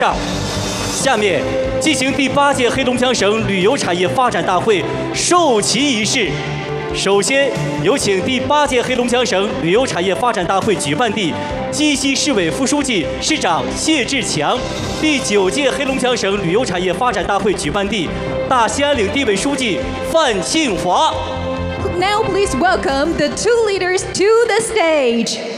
上。下面进行第8届黑龙江省旅游产业发展大会授旗仪式。首先有请第8届黑龙江省旅游产业发展大会举办地鸡西市委副书记、市长谢志强，第9届黑龙江省旅游产业发展大会举办地大兴安岭地委书记范庆华。 Now please welcome the 2 leaders to the stage.